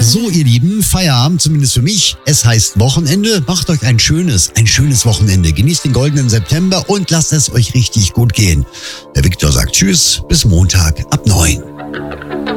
So, ihr Lieben, Feierabend, zumindest für mich. Es heißt Wochenende. Macht euch ein schönes Wochenende. Genießt den goldenen September und lasst es euch richtig gut gehen. Der Viktor sagt Tschüss, bis Montag ab 9.